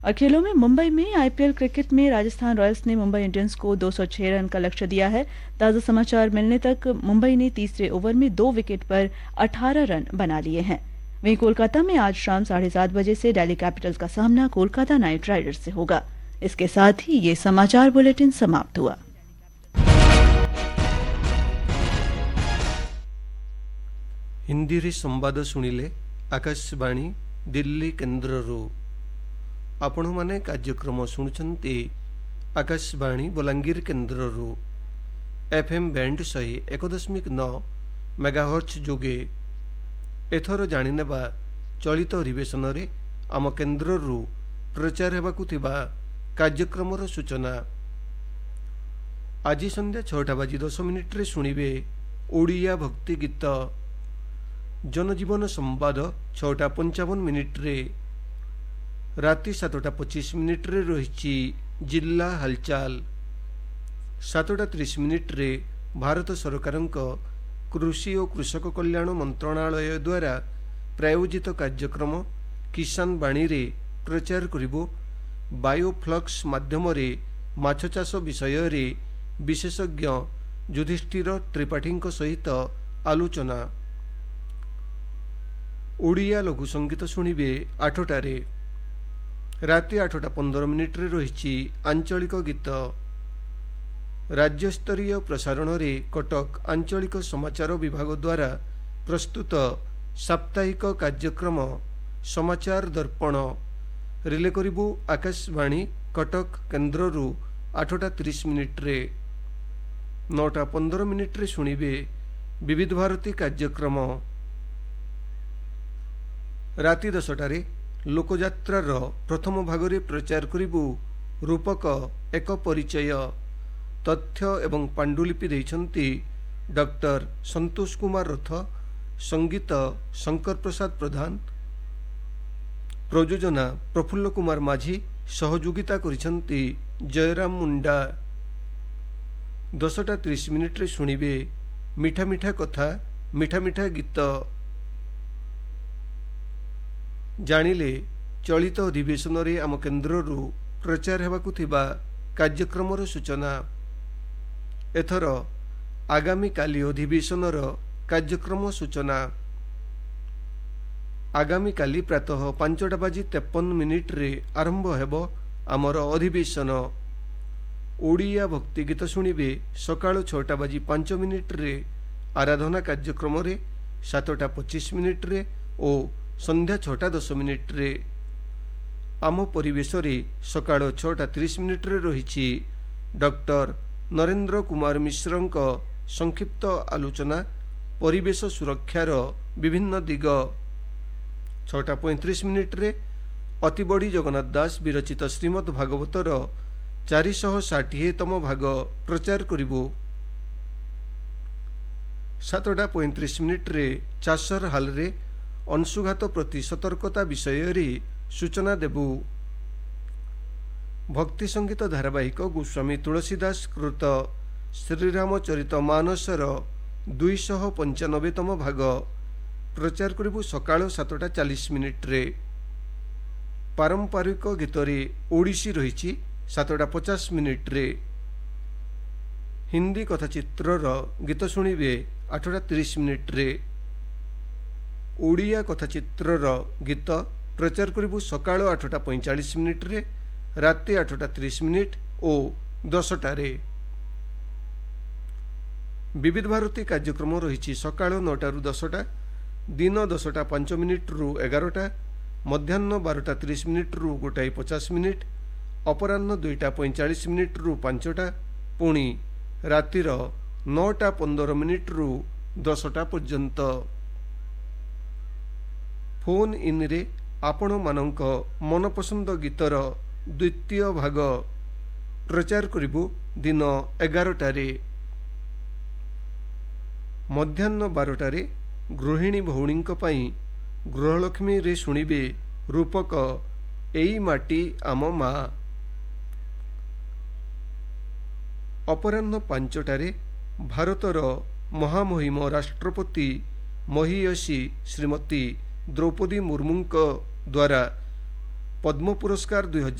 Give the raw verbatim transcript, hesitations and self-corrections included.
और खेलों में मुंबई में आईपीएल क्रिकेट में राजस्थान रॉयल्स ने मुंबई इंडियंस को दो सौ छह रन का लक्ष्य दिया है। ताजा समाचार मिलने तक मुंबई ने तीसरे ओवर में दो विकेट पर अठारह रन बना लिए हैं। वहीं कोलकाता में आज शाम साढ़े सात बजे से दिल्ली कैपिटल्स का सामना कोलकाता नाइट राइडर्स से होगा। इसके साथ ही ये समाचार बुलेटिन समाप्त हुआ। हिंदी रे संवाद शुणिले आकाशवाणी दिल्ली केन्द्ररू। आपण माने कार्यक्रम शुणुचंती आकाशवाणी बलांगीर केन्द्ररू एफएम बैंड सही एक दशमिक नौ मेगाहर्ट्ज जोगे। एथर जानिनेबा चलित अधिवेशन रे आम केन्द्ररू प्रचार हेबाकु थिबा कार्यक्रमर सूचना। आज संध्या छटा बाजी दस मिनिट रे शुणिबे ओडिया भक्ति गीत। जनजीवन संवाद छटा पंचावन मिनिट रे। राति सातटा पचीस मिनिट रे रही जिला हालचाल। सातटा तीस मिनिट रे भारत सरकार कृषि और कृषक कल्याण मंत्रणालय द्वारा प्रायोजित कार्यक्रम किसान बाणी रे प्रचार करिबो। बायोफ्लक्स माध्यम रे माछ चाष विषय रे विशेषज्ञ युधिष्ठिर त्रिपाठी सहित आलोचना। ओडिया लघु संगीत शुणिबे आठटारे। राति आठटा पंदर मिनिट रे रही आंचलिक गीत। राज्यस्तरीय प्रसारण रे कटक आंचलिक समाचार विभाग द्वारा प्रस्तुत साप्ताहिक कार्यक्रम समाचार दर्पण रिले करिबु आकाशवाणी कटक केन्द्ररू आठटा तीस मिनिट रे। नौटा पंदर मिनिट रे शुणिबे विविध भारती कार्यक्रम। राति दसटारे लोकयात्रार प्रथम भागरे प्रचार करिबु रूपक एक परिचय। तथ्य एवं पांडुलिपि देइछन्ति डॉक्टर संतोष कुमार रथ। संगीत शंकर प्रसाद प्रधान। प्रयोजना प्रफुल्ल कुमार माझी। सहयोगिता करिछन्ति जयराम मुंडा। दसटा तीस मिनिट रे शुणिबे मिठा मिठा कथा मिठा मिठा गीत। जानिले चलित अधिवेशन रे आम केन्द्ररू प्रचार हेबाकु थिबा कार्यक्रमर सूचना। एथर आगामी काली अधिवेशनर कार्यक्रम सूचना। आगामी काली प्रातः पांचटा बाजी तेपन मिनिट रे आरंभ हेबो आमर अधिवेशन। ओडिया भक्ति गीत शुणिबे सकाळ छटा बाजी पांच मिनिट रे आराधना कार्यक्रम रे। सातटा पचीस मिनिट रे ओ संध्या छटा दस मिनिट रे। आम परिवेश रे सकाळ छटा तीस मिनिट रे रही डॉक्टर नरेंद्र कुमार मिश्रंक संक्षिप्त आलोचना परिवेश सुरक्षार विभिन्न दिग। छटा पैंतीस मिनिट रे अति बड़ी जगन्नाथ दास विरचित श्रीमद् भागवतर चारिशह षाठिएतम भाग प्रचार करिबो। सातटा पैंतीस मिनिट रे चाषर हाल रे अंशुघात प्रति सतर्कता विषय रे सूचना देबु। भक्ति संगीत धारावाहिक गोस्वामी तुलसीदास कृत श्रीरामचरित मानसर दुईशह पंचानबेतम भाग प्रचार करिबु सकाळ सातटा चालीस मिनिट रे। पारंपरिक गीत रे ओडिसी रही सातटा पचास मिनिट रे। हिंदी कथाचित्रर गीत शुणिबे आठटा तीस मिनिट रे। ओडिया कथाचित्रर गीत प्रचार करिबु सकाळ आठटा पैंचाश मिनिट रे। राति आठटा तीस मिनिट ओ दसटारे। विविध भारती कार्यक्रम रही सकाळ नौटारू दसटा। दिन दसटा पांच मिनिट रु एगारटा। मध्याह्न बारटा तीस मिनिट रु गोटाए पचास मिनिट। अपराह्न दुईटा पैंचाश मिनिट रु पांचटा। पुणी रातिर नौटा पंदर मिनिट रु दसटा पर्यंत। फोन इन रे आपण मानक मनपसंद गीतर द्वितीय भाग प्रचार करिबु दिन एगारटारे। मध्याह्न बारटारे गृहिणी भौणी पाई गृहलक्ष्मी रे शुणिबे रूपक एई माटी आम मा। अपराह्न पांचटारे भारतर महामहिम राष्ट्रपति महियसी श्रीमती द्रौपदी मुर्मूंक द्वारा ପଦ୍ମ ପୁରସ୍କାର ଦୁଇ